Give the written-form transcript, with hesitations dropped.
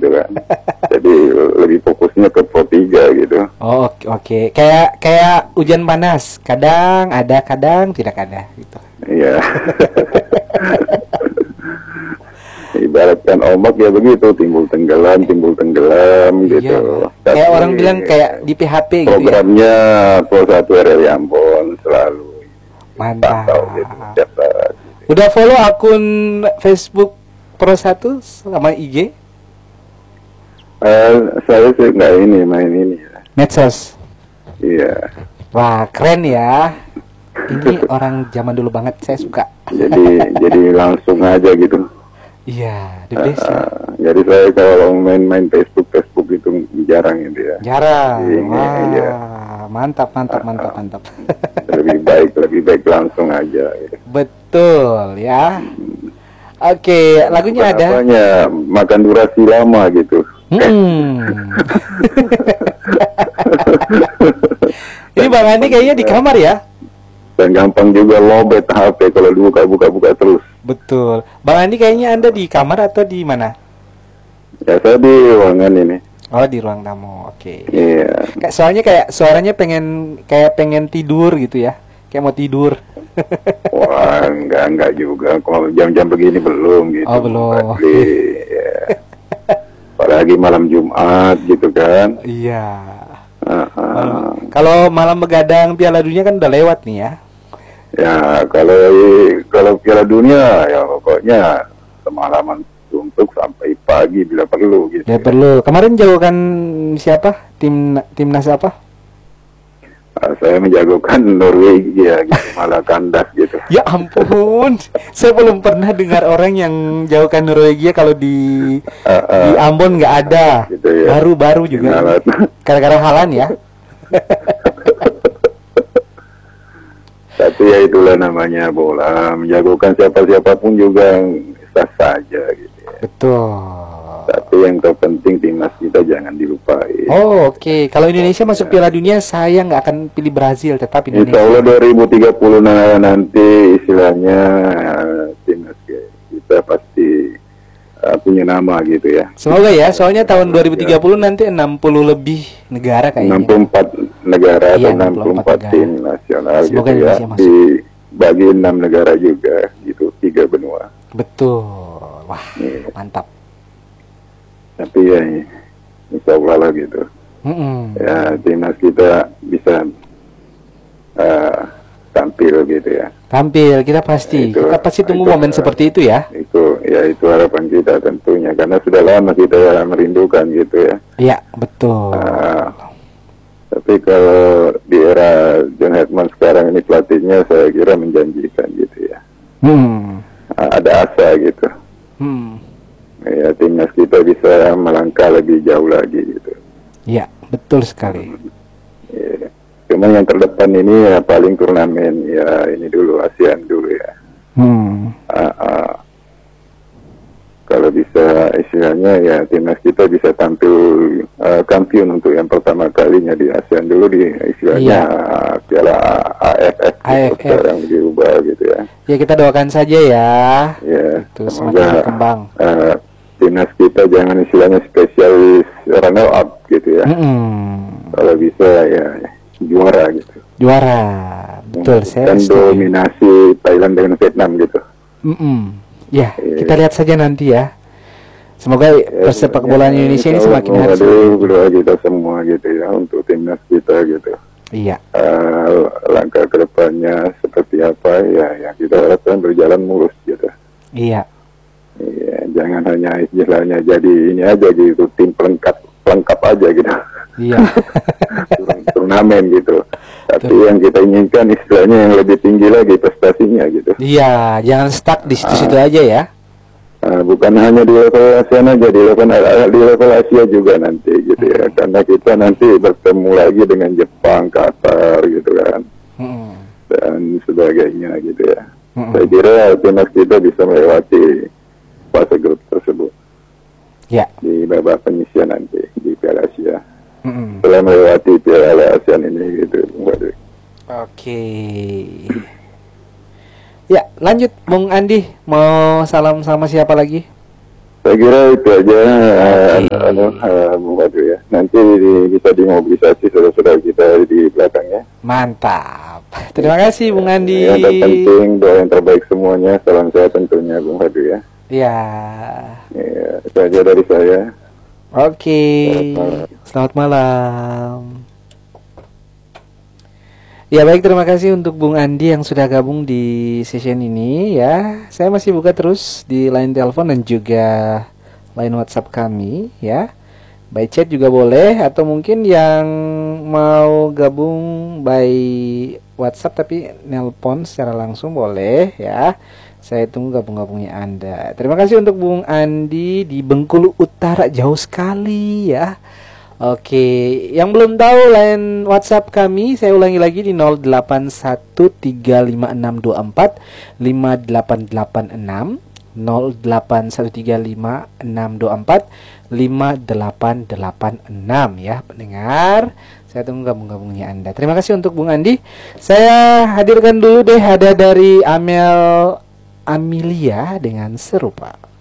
kan. Jadi lebih fokusnya ke Pro 3 gitu. Oh, oke. Kayak hujan panas, kadang ada, kadang tidak ada gitu. Iya. Ibaratkan ombak ya begitu, timbul tenggelam gitu. Iya. Tapi Kayak orang bilang kayak di PHP gitu ya. programnya Pro 1 RRI Ambon selalu Mantap. pantau gitu setiap saat. Udah follow akun Facebook Pro 1 sama IG? Saya sih nggak main ini ya. Medsos. Iya. Wah, keren ya. Ini orang zaman dulu banget, saya suka. Jadi langsung aja gitu. Iya, the best ya. Jadi saya kalau main Facebook itu jarang gitu ya. Jarang. Wah, Iya. mantap. Lebih baik langsung aja. Gitu. Betul ya. Oke, lagunya ada. Apanya, makan durasi lama gitu. Ini Bang Andi kayaknya di kamar ya? Dan gampang juga lobet HP kalau buka terus. Betul. Bang Andi kayaknya Anda di kamar atau di mana? Ya saya di ruangan ini. Oh, di ruang tamu. Oke. Iya. Soalnya kayak suaranya pengen tidur gitu ya. Kayak mau tidur. Wah, enggak juga. Kalau jam-jam begini belum gitu. Oh, belum. Ya. Apalagi malam Jumat gitu kan. Iya. Kalau malam begadang Piala Dunia kan udah lewat nih ya. Ya, kalau Piala Dunia ya pokoknya semalaman untuk sampai pagi bila perlu gitu. Ya perlu. Kemarin jagokan siapa? Timnas apa? Saya menjagokan Norwegia gitu, malah kandas gitu. Ya ampun, saya belum pernah dengar orang yang jauhkan Norwegia kalau di Ambon nggak ada. Gitu ya. Baru juga. Gara-gara Halan ya. Tapi ya itulah namanya bola, menjagokan siapapun juga sah saja gitu ya. Betul. Tapi yang terpenting timnas kita jangan dilupain. Oh, oke. Kalau Indonesia masuk Piala Dunia, saya nggak akan pilih Brazil, tetap Indonesia. Insya Allah 2030 nanti istilahnya timnas kita pasti punya nama gitu ya. Semoga ya, soalnya tahun 2030 nanti 60 lebih negara kayaknya. 64 negara Iya, atau 64 tim nasional. Semoga gitu ya. Indonesia masuk. Dibagi 6 negara juga gitu, 3 benua. Betul. Wah, Iya. mantap. Tapi ya insya Allah lah gitu. Ya timnas kita bisa tampil gitu ya. Tampil, kita pasti tunggu momen seperti itu ya. Itu harapan kita tentunya, karena sudah lama kita merindukan gitu ya. Iya, betul. Tapi kalau di era John Herdman sekarang ini pelatihnya saya kira menjanjikan gitu ya. Ada asa gitu. Ya timnas kita bisa melangkah lebih jauh lagi gitu. Iya, betul sekali. Ya. Cuma yang terdepan ini ya paling turnamen ya ini dulu, ASEAN dulu ya. Kalau bisa istilahnya ya timnas kita bisa tampil kampiun untuk yang pertama kalinya di ASEAN dulu di istilahnya Piala AFF. Sekarang diubah gitu ya. Ya kita doakan saja ya. Ya. Itu semakin berkembang. Timnas kita jangan istilahnya spesialis runner up gitu ya. Kalau bisa ya juara gitu. Juara, betul. Saya dan dominasi Thailand dengan Vietnam gitu. Ya, kita lihat saja nanti ya. Semoga persepak bola Indonesia ini semakin hari. Berdoa kita semua gitu ya untuk timnas kita gitu. Iya. Langkah kedepannya seperti apa ya kita harapkan berjalan mulus gitu. Iya. Iya, jangan hanya istilahnya jadi ini aja gitu, tim pelengkap aja gitu. Iya. Turnamen gitu. Tapi yang kita inginkan istilahnya yang lebih tinggi lagi prestasinya gitu. Iya, jangan stuck di situ-situ aja ya. Bukan hanya di level ASEAN aja, di level Asia juga nanti gitu ya. Karena kita nanti bertemu lagi dengan Jepang, Qatar gitu kan. Dan sebagainya gitu ya. Saya kira timnas kita bisa melewati fase grup tersebut. Ya. Di babak penyisian nanti di Piala Asia. Setelah melewati Piala ASEAN ini gitu. Oke. Ya, lanjut Bung Andi, mau salam sama siapa lagi? Saya kira itu aja. Bung Badru ya. Nanti bisa dimobilisasi saudara-saudara kita di belakangnya. Mantap. Terima kasih Bung Andi. Yang terpenting doa yang terbaik semuanya. Salam sehat tentunya Bung Badru ya. Ya. Ya, itu aja dari saya. Oke. Selamat malam. Ya baik, terima kasih untuk Bung Andi yang sudah gabung di session ini ya. Saya masih buka terus di line telepon dan juga line WhatsApp kami ya. By chat juga boleh, atau mungkin yang mau gabung by WhatsApp tapi nelpon secara langsung boleh ya. Saya tunggu gabung-gabungnya Anda. Terima kasih untuk Bung Andi di Bengkulu Utara, jauh sekali ya. Oke, yang belum tahu line WhatsApp kami, saya ulangi lagi di 081356245886, 081356245886 ya pendengar. Saya tunggu gabung-gabungnya Anda. Terima kasih untuk Bung Andi. Saya hadirkan dulu deh, ada dari Amelia dengan Serupa.